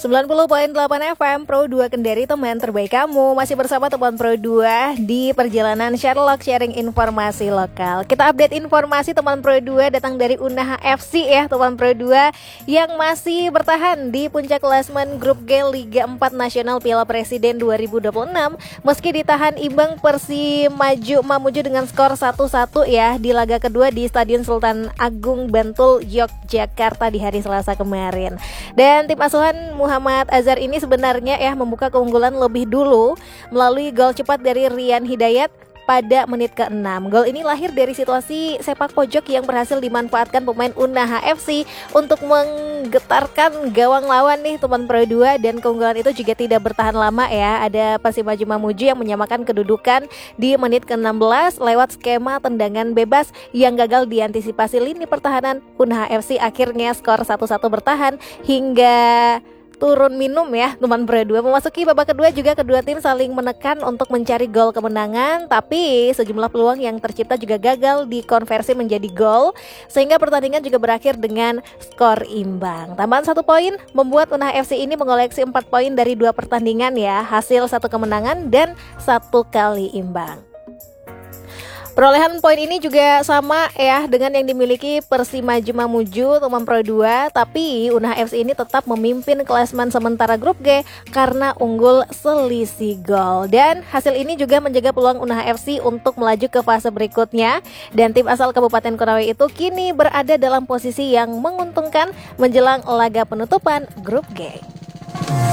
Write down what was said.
90.8 FM Pro 2 Kendari, teman terbaik kamu. Masih bersama teman Pro 2 di perjalanan Sherlock sharing informasi lokal. Kita update informasi teman Pro 2 datang dari Unaha FC ya teman Pro 2, yang masih bertahan di puncak klasemen grup G Liga 4 Nasional Piala Presiden 2026 meski ditahan imbang Persimaju Mamuju dengan skor 1-1 ya di laga kedua di Stadion Sultan Agung Bantul, Yogyakarta di hari Selasa kemarin. Dan tim asuhan Muhammad Azhar ini sebenarnya ya membuka keunggulan lebih dulu melalui gol cepat dari Rian Hidayat pada menit ke-6. Gol ini lahir dari situasi sepak pojok yang berhasil dimanfaatkan pemain Unaha FC untuk menggetarkan gawang lawan nih teman Pro 2, dan keunggulan itu juga tidak bertahan lama ya. Ada Persimaju Mamuju yang menyamakan kedudukan di menit ke-16 lewat skema tendangan bebas yang gagal diantisipasi lini pertahanan Unaha FC. Akhirnya skor 1-1 bertahan hingga turun minum ya teman Pro 2. Memasuki babak kedua juga kedua tim saling menekan untuk mencari gol kemenangan, tapi sejumlah peluang yang tercipta juga gagal dikonversi menjadi gol sehingga pertandingan juga berakhir dengan skor imbang. Tambahan 1 poin membuat Unaha FC ini mengoleksi 4 poin dari 2 pertandingan ya, hasil 1 kemenangan dan 1 kali imbang. Perolehan poin ini juga sama ya dengan yang dimiliki Persimaju Mamuju teman Pro 2, tapi Unaha FC ini tetap memimpin klasemen sementara grup G karena unggul selisih gol. Dan hasil ini juga menjaga peluang Unaha FC untuk melaju ke fase berikutnya, dan tim asal Kabupaten Konawe itu kini berada dalam posisi yang menguntungkan menjelang laga penutupan grup G.